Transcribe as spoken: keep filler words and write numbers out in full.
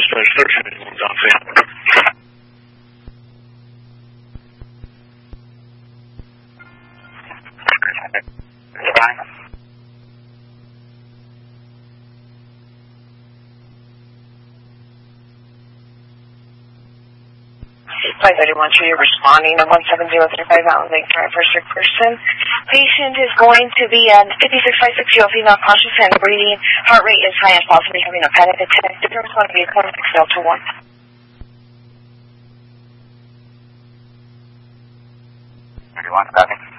在十二千米往上飞。 Flight thirty-one, you're responding to one seven zero three five Mountain Lake Drive for sick person. Patient is going to be at fifty-six five six zero, female conscious and breathing. Heart rate is high and possibly having a panic attack. The room is going to be a seven six Delta one. thirty-one, copy.